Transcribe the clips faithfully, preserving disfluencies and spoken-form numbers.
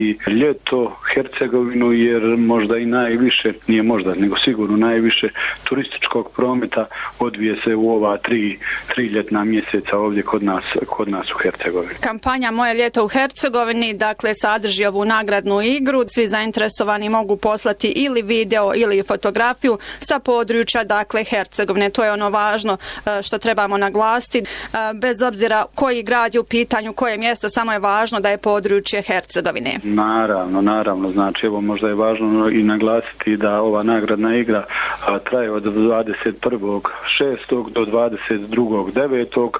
i ljeto Hercegovinu, jer možda i najviše, nije možda, nego sigurno najviše turističkog prometa odvije se u ova tri, tri ljetna mjeseca ovdje kod nas, kod nas u Hercegovini. Kampanja Moje ljeto u Hercegovini, dakle, sadrži ovu nagradnu igru. Svi zainteresovani mogu poslati ili video ili fotografiju sa područja, dakle, Hercegovine. To je ono važno što trebamo naglasiti. Bez obzira koji grad je u pitanju, koje mjesto, samo je važno da je područje Hercegovine. Naravno, naravno. Znači, evo možda je važno i naglasiti da ova nagradna igra a, traje od dvadeset prvog šestog do dvadeset drugog devetog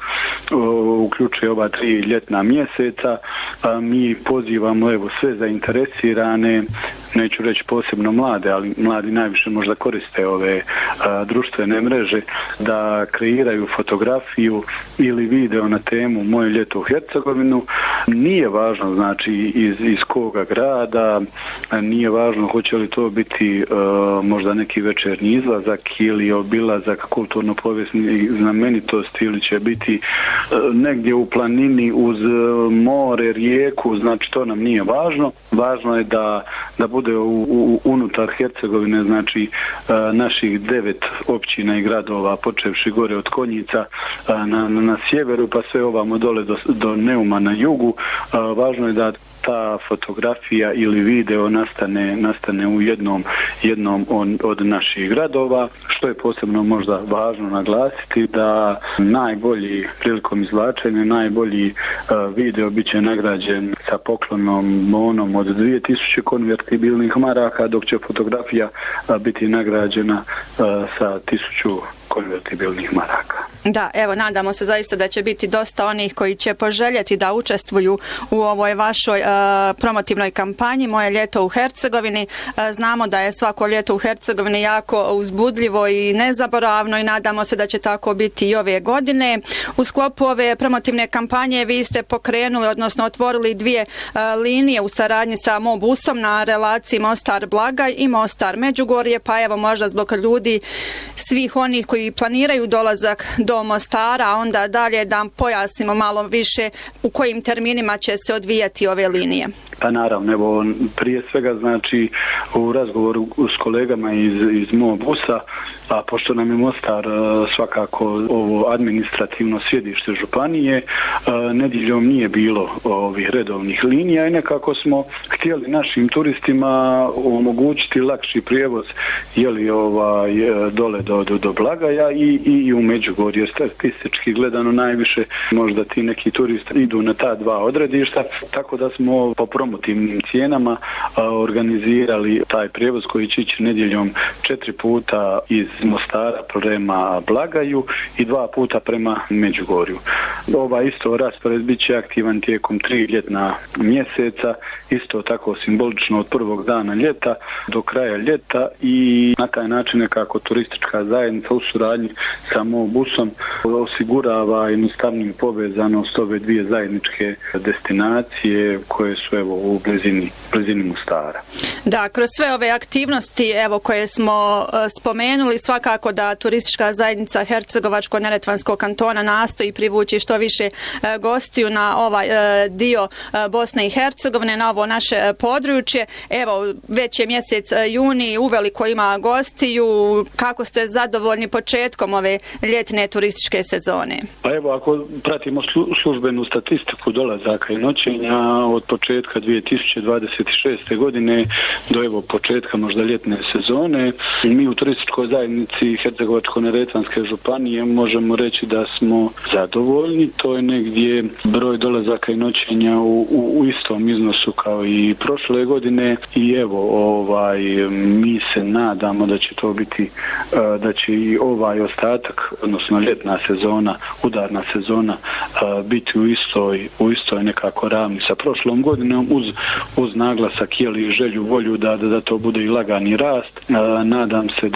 uključuje ova tri ljetna mjeseca. A, mi pozivamo evo sve zainteresirane, neću reći posebno mlade, ali mladi najviše možda koriste ove a, društvene mreže, da kreiraju fotografiju ili video na temu Moje ljeto u Hercegovinu. Nije važno znači iz, iz koga grada, nije važno hoće li to biti uh, možda neki večernji izlazak ili obilazak kulturno-povijesni znamenitosti ili će biti uh, negdje u planini uz uh, more, rijeku, znači to nam nije važno. Važno je da, da bude u, u, unutar Hercegovine, znači uh, naših devet općina i gradova, počevši gore od Konjica uh, na, na, na sjeveru pa sve ovamo dole do, do Neuma na jugu. Uh, važno je da ta fotografija ili video nastane, nastane u jednom, jednom on, od naših gradova, što je posebno možda važno naglasiti da najbolji prilikom izvlačenja, najbolji uh, video bit će nagrađen sa poklonom bonom od dvije tisuće konvertibilnih maraka, dok će fotografija uh, biti nagrađena uh, sa tisuću konvertibilnih maraka. Da, evo, nadamo se zaista da će biti dosta onih koji će poželjeti da učestvuju u ovoj vašoj uh, promotivnoj kampanji Moje ljeto u Hercegovini. Uh, znamo da je svako ljeto u Hercegovini jako uzbudljivo i nezaboravno i nadamo se da će tako biti i ove godine. U sklopu ove promotivne kampanje vi ste pokrenuli, odnosno otvorili dvije uh, linije u saradnji sa Mobusom na relaciji Mostar-Blagaj i Mostar-Međugorje, pa evo možda zbog ljudi, svih onih koji planiraju dolazak do Mostara, a onda dalje da pojasnimo malo više u kojim terminima će se odvijati ove linije. Pa naravno, evo, prije svega, znači, u razgovoru s kolegama iz, iz Mobusa, a pošto nam je Mostar svakako ovo administrativno sjedište županije, nedjeljom nije bilo ovih redovnih linija i nekako smo htjeli našim turistima omogućiti lakši prijevoz jeli, ovaj, dole do, do, do Blagaja i, i, i u Međugorje. Statistički gledano najviše možda ti neki turisti idu na ta dva odredišta, tako da smo po promotivnim cijenama a, organizirali taj prijevoz koji će ići nedjeljom četiri puta iz Mostara prema Blagaju i dva puta prema Međugorju. Ova isto raspored bit će aktivan tijekom tri ljetna mjeseca, isto tako simbolično od prvog dana ljeta do kraja ljeta i na taj način nekako turistička zajednica u suradnji sa Mobusom osigurava jednostavnim povezanost ove dvije zajedničke destinacije koje su evo u blizini, blizini Mostara. Da, kroz sve ove aktivnosti evo koje smo uh, spomenuli, svakako da turistička zajednica Hercegovačko-neretvanskog kantona nastoji privući što više uh, gostiju na ovaj uh, dio uh, Bosne i Hercegovine, na ovo naše uh, područje. Evo, već je mjesec uh, juni, uveliko ima gostiju. Kako ste zadovoljni početkom ove ljetne turističke sezone? Pa evo, ako pratimo službenu statistiku dolazaka i noćenja od početka dvije tisuće dvadeset šeste. godine do evo početka možda ljetne sezone, mi u turističkoj zajednici Hercegovačko-neretvanske županije možemo reći da smo zadovoljni. To je negdje broj dolazaka i noćenja u, u, u istom iznosu kao i prošle godine i evo ovaj mi se nadamo da će to biti da će i ovaj ostatak, odnosno ljetna sezona, udarna sezona biti u istoj, u istoj nekako ravni sa prošlom godinom uz, uz naglasak jeli želju, volju da, da, da to bude i lagani rast. Nadam se da će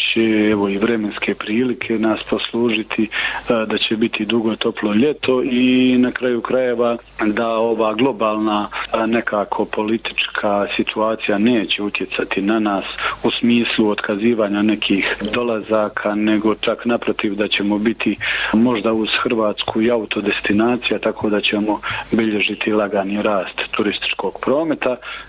će evo i vremenske prilike nas poslužiti, da će biti dugo toplo ljeto i na kraju krajeva da ova globalna nekako politička situacija neće utjecati na nas u smislu otkazivanja nekih dolazaka, nego čak naprotiv da ćemo biti možda uz Hrvatsku i autodestinacija, tako da ćemo bilježiti lagani rast turističkog prometa.